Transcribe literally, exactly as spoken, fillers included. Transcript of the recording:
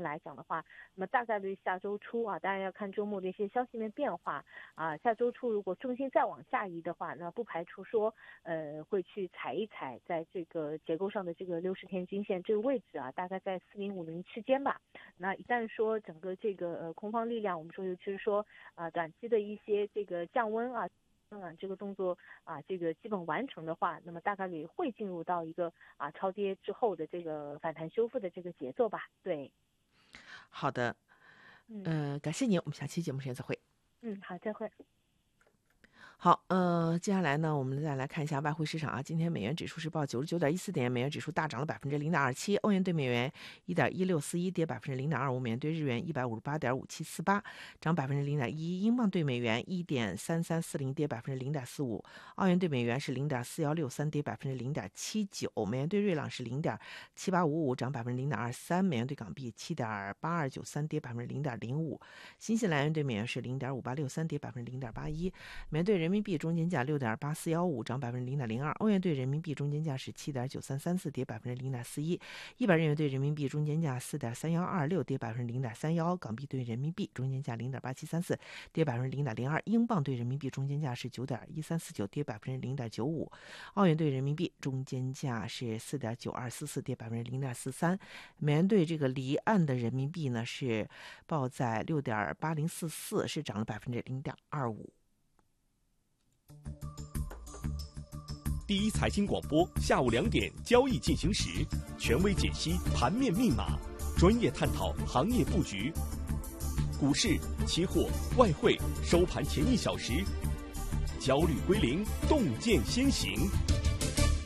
来讲的话，那么大概率下周初啊，当然要看周末的一些消息面变化啊。下周初如果重心再往下移的话，那不排除说呃会去踩一踩在这个结构上的这个六十天均线这个位置啊，大概在四零五零区间吧。那一旦说整个这个呃空方力量，我们说尤其是说啊短期的一些这个降温啊。嗯，这个动作啊，这个基本完成的话，那么大概率会进入到一个啊超跌之后的这个反弹修复的这个节奏吧。对， 好的，嗯、呃，感谢您，我们下期节目时间再会。 嗯，好，再会。 好，呃，接下来呢，我们再来看一下外汇市场啊。今天美元指数是报九十九点一四点，美元指数大涨了百分之零点二七，欧元对美元一点一六四一，跌百分之零点二五，美元对日元一百五十八点五七四八，涨百分之零点一一，英镑对美元一点三三四零，跌百分之零点四五，澳元对美元是零点四幺六三，跌百分之零点七九，美元对瑞郎是零点七八五五，涨百分之零点二三，美元对港币七点八二九三，跌百分之零点零五，新西兰元对美元是零点五八六三，跌百分之零点八一，美元对人民币中间价六点八四一五，涨百分之零点零二，欧元对人民币中间价是七点九三三四，跌百分之零点四一，一百日元对人民币中间价四点三幺二六，跌百分之零点三幺，港币对人民币中间价零点八七三四，跌百分之零点零二，英镑对人民币中间价是九点一三四九，跌百分之零点九五，澳元对人民币中间价是四点九二四四，跌百分之零点四三，美元对这个离岸的人民币呢是报在六点八零四四，是涨了百分之零点二五。 第一财经广播下午两点交易进行时，权威解析盘面密码，专业探讨行业布局。股市、期货、外汇收盘前一小时，焦虑归零，洞见先行。